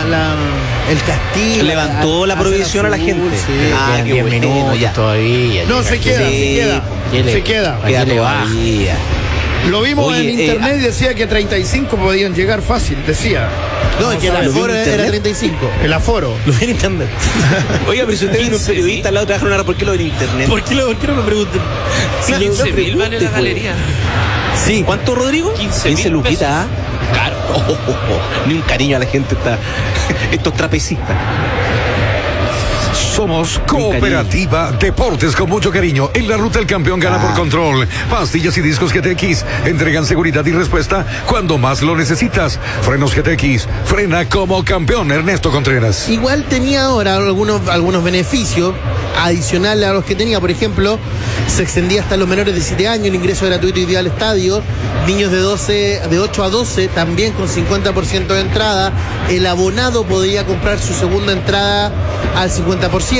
el castigo. Levantó la prohibición a la gente. Sí. Ah, qué 10 bueno, minutos ya. todavía. No, se queda. Se queda. Queda todavía. Lo vimos Oye, en internet y decía que 35 podían llegar fácil, decía. No, es que el aforo era 35. El aforo. Lo ven en internet. Oiga, pero si usted viene un periodista al lado trabaja en una hora, ¿por qué lo ven en internet? ¿Por qué no me preguntan? 15.000 vale la galería. Sí. ¿Cuánto, Rodrigo? 15.000 luquitas, ¿ah? Caro. Ni un cariño a la gente estos trapecistas. Somos Cooperativa Deportes con mucho cariño. En la ruta el campeón gana por control. Pastillas y discos GTX entregan seguridad y respuesta cuando más lo necesitas. Frenos GTX, frena como campeón. Ernesto Contreras. Igual tenía ahora algunos beneficios adicionales a los que tenía. Por ejemplo, se extendía hasta los menores de 7 años el ingreso gratuito y día al estadio. Niños de 8 a 12 también con 50% de entrada. El abonado podía comprar su segunda entrada al 50%.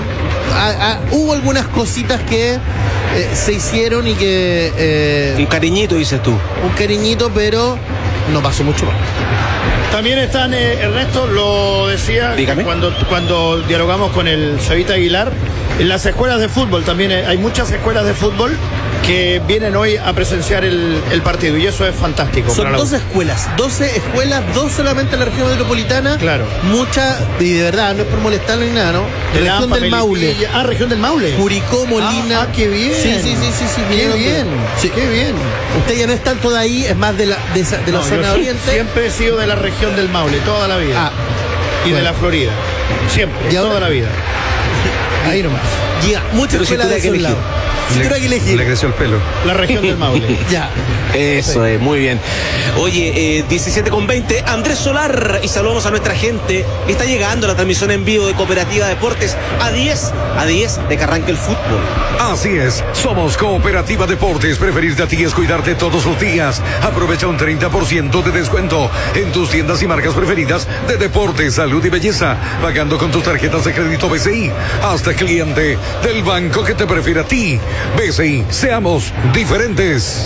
Hubo algunas cositas que se hicieron y que... un cariñito, dices tú. Un cariñito, pero no pasó mucho más. También están, Ernesto, lo decía cuando dialogamos con el Cevita Aguilar, en las escuelas de fútbol también hay muchas escuelas de fútbol que vienen hoy a presenciar el partido y eso es fantástico. Son 12 escuelas, 2 solamente en la región metropolitana. Claro. Muchas, y de verdad, no es por molestarlo ni nada, ¿no? Región del Maule. Ah, región del Maule. Curicó, Molina. Qué bien. Sí. Qué bien. Sí. Qué bien. Usted ya no es tanto de ahí, es más de la zona yo oriente. Siempre he sido de la región del Maule, toda la vida. Y de la Florida. Siempre, toda la vida. Ahí nomás. Ya, muchas escuelas de esos lados. Le creció el pelo. La región del Maule. Ya. Eso es, muy bien. Oye, 17:20, Andrés Solar, y saludamos a nuestra gente. Está llegando la transmisión en vivo de Cooperativa Deportes a 10 de que arranque el fútbol. Así es, somos Cooperativa Deportes. Preferirte a ti es cuidarte todos los días. Aprovecha un 30% de descuento en tus tiendas y marcas preferidas de deporte, salud y belleza, pagando con tus tarjetas de crédito BCI. Hasta cliente del banco que te prefiere a ti. BCI, seamos diferentes.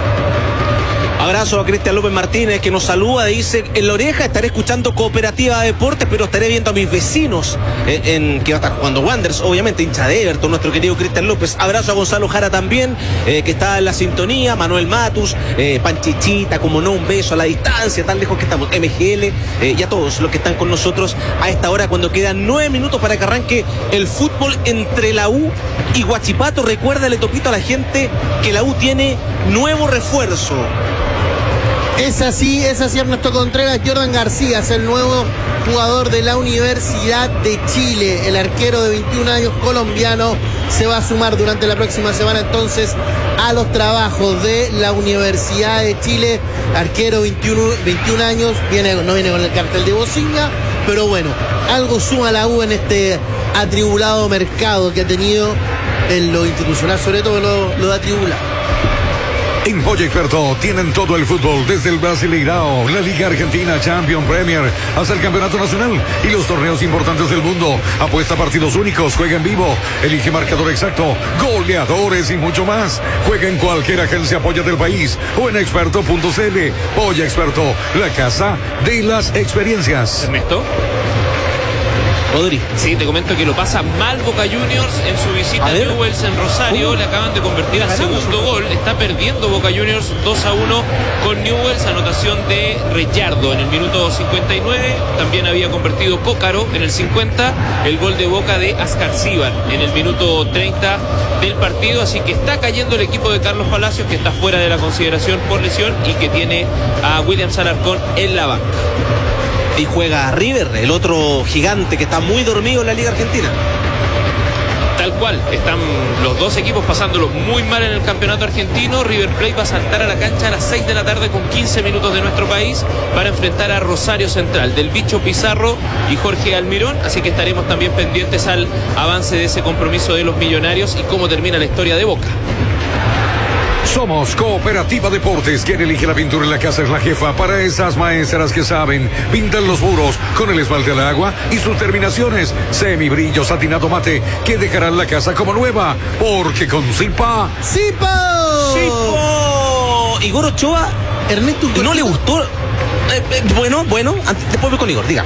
Abrazo a Cristian López Martínez que nos saluda, dice: en la oreja estaré escuchando Cooperativa Deportes, pero estaré viendo a mis vecinos que va a estar jugando Wanderers, obviamente hincha de Everton, nuestro querido Cristian López. Abrazo a Gonzalo Jara también, que está en la sintonía, Manuel Matus, Panchichita, como no, un beso a la distancia, tan lejos que estamos, MGL, y a todos los que están con nosotros a esta hora cuando quedan 9 minutos para que arranque el fútbol entre la U y Huachipato. Recuérdale, Topito, a la gente que la U tiene nuevo refuerzo. Es así, Ernesto Contreras. Jordan García es el nuevo jugador de la Universidad de Chile. El arquero de 21 años colombiano se va a sumar durante la próxima semana entonces a los trabajos de la Universidad de Chile. Arquero 21 años, no viene con el cartel de Bocinga, pero bueno, algo suma la U en este atribulado mercado que ha tenido en lo institucional, sobre todo lo de atribulado. En Polla Experto tienen todo el fútbol, desde el Brasileirao, la Liga Argentina, Champions, Premier, hasta el Campeonato Nacional y los torneos importantes del mundo. Apuesta a partidos únicos, juega en vivo, elige marcador exacto, goleadores y mucho más. Juega en cualquier agencia Polla del país o en experto.cl. Polla Experto, la casa de las experiencias. Ernesto. Rodri. Sí, te comento que lo pasa mal Boca Juniors en su visita a Newell's en Rosario. Le acaban de convertir al segundo gol. Está perdiendo Boca Juniors 2-1 con Newell's. Anotación de Reyardo en el minuto 59. También había convertido Cócaro en el 50. El gol de Boca de Ascarcíbar en el minuto 30 del partido. Así que está cayendo el equipo de Carlos Palacios, que está fuera de la consideración por lesión y que tiene a William Alarcón en la banca. Y juega River, el otro gigante que está muy dormido en la Liga Argentina. Tal cual, están los dos equipos pasándolo muy mal en el campeonato argentino. River Plate va a saltar a la cancha a las 6 de la tarde con 15 minutos de nuestro país para enfrentar a Rosario Central, del Bicho Pizarro y Jorge Almirón. Así que estaremos también pendientes al avance de ese compromiso de los millonarios y cómo termina la historia de Boca. Somos Cooperativa Deportes. Quien elige la pintura en la casa es la jefa. Para esas maestras que saben, pintan los muros con el esmalte al agua y sus terminaciones semibrillo satinado mate que dejarán la casa como nueva. Porque con Zipa. ¡Zipo! Igor Ochoa, Ernesto, ¿no le gustó? Bueno, después voy con Igor, diga.